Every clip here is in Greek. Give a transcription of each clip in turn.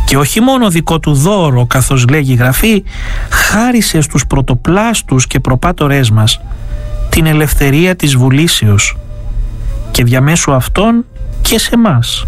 Και όχι μόνο δικό του δώρο, καθώς λέγει η Γραφή, χάρισε στους πρωτοπλάστους και προπάτορές μας την ελευθερία της βουλήσεως και διαμέσου αυτών και σε μας,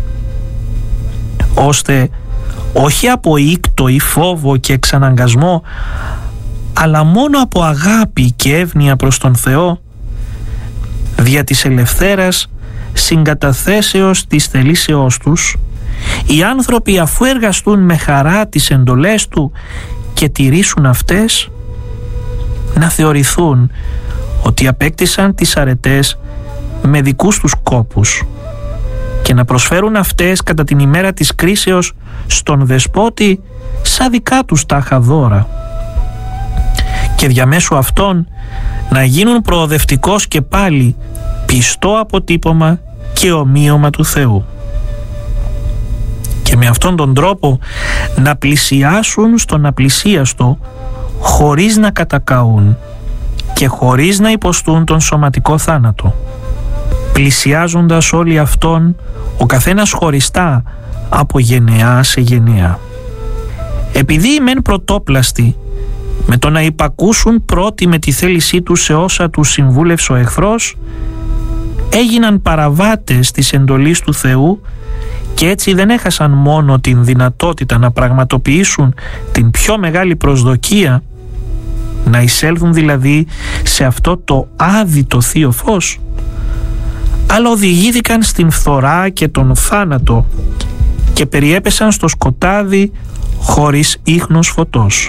ώστε όχι από ήκτο ή φόβο και εξαναγκασμό, αλλά μόνο από αγάπη και εύνοια προς τον Θεό, δια της ελευθέρας συγκαταθέσεως της θελήσεώς τους, οι άνθρωποι, αφού εργαστούν με χαρά τις εντολές του και τηρήσουν αυτές, να θεωρηθούν ότι απέκτησαν τις αρετές με δικούς τους κόπους και να προσφέρουν αυτές κατά την ημέρα της κρίσεως στον Δεσπότη σαν δικά τους τάχα δώρα, και διαμέσου αυτών να γίνουν προοδευτικός και πάλι πιστό αποτύπωμα και ομοίωμα του Θεού, και με αυτόν τον τρόπο να πλησιάσουν στον απλησίαστο χωρίς να κατακαούν και χωρίς να υποστούν τον σωματικό θάνατο, πλησιάζοντας όλοι αυτόν ο καθένας χωριστά από γενεά σε γενεά. Επειδή οι μεν πρωτόπλαστοι με το να υπακούσουν πρώτοι με τη θέλησή τους σε όσα τους συμβούλευσε ο εχθρός, έγιναν παραβάτες της εντολής του Θεού και έτσι δεν έχασαν μόνο την δυνατότητα να πραγματοποιήσουν την πιο μεγάλη προσδοκία, να εισέλθουν δηλαδή σε αυτό το άδυτο θείο φως, αλλά οδηγήθηκαν στην φθορά και τον θάνατο και περιέπεσαν στο σκοτάδι χωρίς ίχνος φωτός.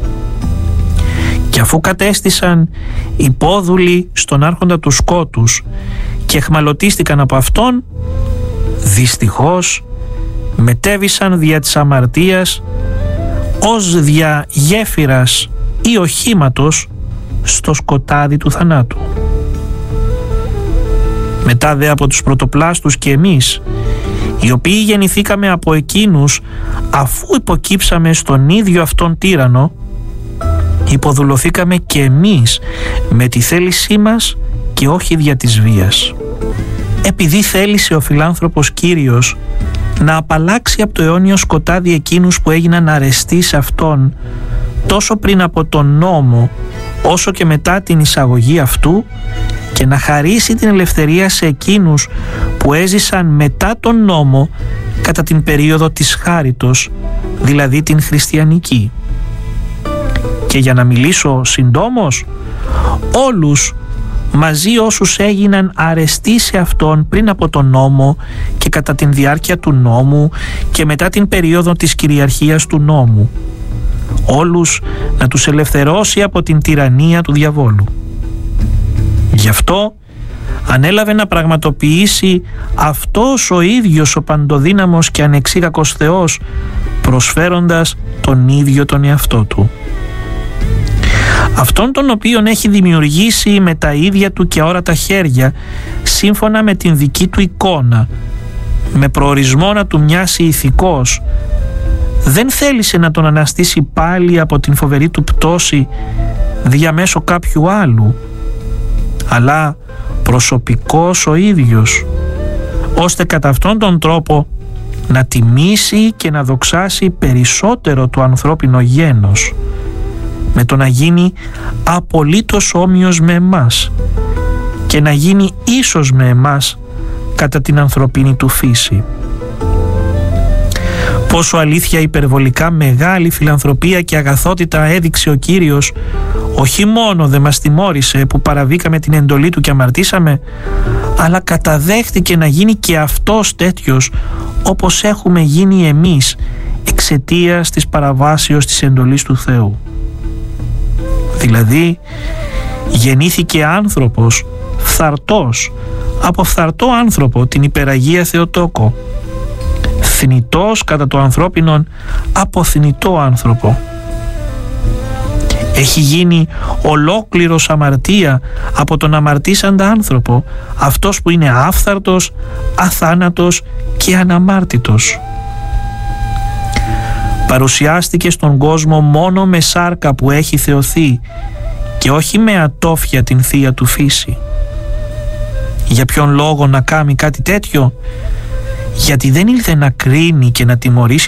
Και αφού κατέστησαν υπόδουλοι στον άρχοντα του σκότους και εχμαλωτίστηκαν από αυτόν, δυστυχώς μετέβησαν δια της αμαρτίας ως δια γέφυρας ή οχήματος στο σκοτάδι του θανάτου. Μετά δε από τους πρωτοπλάστους και εμείς, οι οποίοι γεννηθήκαμε από εκείνους αφού υποκύψαμε στον ίδιο αυτόν τύραννο, υποδουλωθήκαμε και εμείς με τη θέλησή μας και όχι δια της βίας. Επειδή θέλησε ο φιλάνθρωπος Κύριος να απαλλάξει από το αιώνιο σκοτάδι εκείνους που έγιναν αρεστοί σε αυτόν τόσο πριν από τον νόμο όσο και μετά την εισαγωγή αυτού, και να χαρίσει την ελευθερία σε εκείνους που έζησαν μετά τον νόμο κατά την περίοδο της χάριτος, δηλαδή την χριστιανική. Και για να μιλήσω συντόμως, όλους μαζί όσους έγιναν αρεστοί σε αυτόν πριν από τον νόμο και κατά την διάρκεια του νόμου και μετά την περίοδο της κυριαρχίας του νόμου, όλους να τους ελευθερώσει από την τυραννία του διαβόλου. Γι' αυτό ανέλαβε να πραγματοποιήσει αυτός ο ίδιος ο παντοδύναμος και ανεξήγακος Θεός, προσφέροντας τον ίδιο τον εαυτό του. Αυτόν τον οποίον έχει δημιουργήσει με τα ίδια του και αόρατα χέρια, σύμφωνα με την δική του εικόνα, με προορισμό να του μοιάσει ηθικός, δεν θέλησε να τον αναστήσει πάλι από την φοβερή του πτώση διαμέσω κάποιου άλλου, αλλά προσωπικός ο ίδιος, ώστε κατά αυτόν τον τρόπο να τιμήσει και να δοξάσει περισσότερο το ανθρώπινο γένος, με το να γίνει απολύτως όμοιος με εμάς και να γίνει ίσος με εμάς κατά την ανθρωπίνη του φύση. Πόσο αλήθεια υπερβολικά μεγάλη φιλανθρωπία και αγαθότητα έδειξε ο Κύριος, όχι μόνο δεν μας τιμώρησε που παραβήκαμε την εντολή του και αμαρτήσαμε, αλλά καταδέχτηκε να γίνει και αυτός τέτοιος όπως έχουμε γίνει εμείς εξαιτίας της παραβάσεως της εντολής του Θεού. Δηλαδή γεννήθηκε άνθρωπος φθαρτός από φθαρτό άνθρωπο, την υπεραγία Θεοτόκο, θνητός κατά το ανθρώπινον από θνητό άνθρωπο. Έχει γίνει ολόκληρος αμαρτία από τον αμαρτήσαντα άνθρωπο, αυτός που είναι άφθαρτος, αθάνατος και αναμάρτητος. Παρουσιάστηκε στον κόσμο μόνο με σάρκα που έχει θεωθεί και όχι με ατόφια την θεία του φύση. Για ποιον λόγο να κάνει κάτι τέτοιο? Γιατί δεν ήλθε να κρίνει και να τιμωρήσει